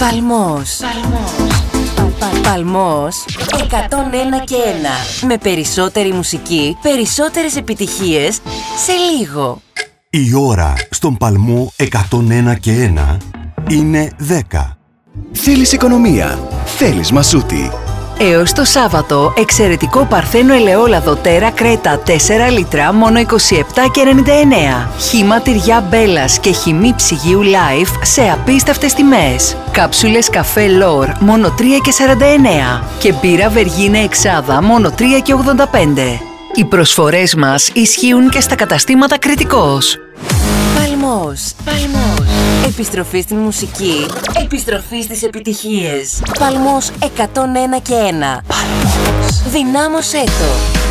Παλμός. Παλμός 101 και 1. Με περισσότερη μουσική, περισσότερες επιτυχίες σε λίγο. Η ώρα στον Παλμό 101 και 1 είναι 10. Θέλεις οικονομία. Θέλεις Μασούτη. Έως το Σάββατο, εξαιρετικό παρθένο ελαιόλαδο Τέρα Κρέτα 4 λίτρα, μόνο 27,99. Χύμα τυριά Μπέλας και χυμή ψυγείου Life σε απίστευτες τιμές. Κάψουλες καφέ Λόρ, μόνο 3,49. Και μπύρα Βεργίνα Εξάδα, μόνο 3,85. Οι προσφορές μας ισχύουν και στα καταστήματα Κρητικός. Παλμός. Επιστροφή στην μουσική. Επιστροφή στις επιτυχίες. Παλμός 101 και 1. Παλμός. Δυνάμωσέ το.